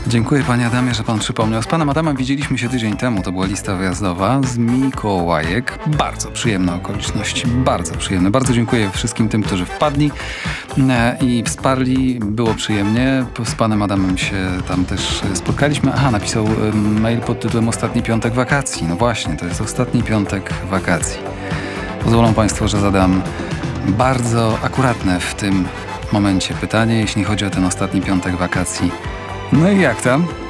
Dziękuję panie Adamie, że pan przypomniał. Z panem Adamem widzieliśmy się tydzień temu, to była lista wyjazdowa z Mikołajek. Bardzo przyjemne okoliczności, bardzo przyjemne. Bardzo dziękuję wszystkim tym, którzy wpadli i wsparli. Było przyjemnie. Z panem Adamem się tam też spotkaliśmy. Aha, napisał mail pod tytułem Ostatni piątek wakacji. No właśnie, to jest ostatni piątek wakacji. Pozwolą państwo, że zadam bardzo akuratne w tym momencie pytanie, jeśli chodzi o ten ostatni piątek wakacji. No i jak tam?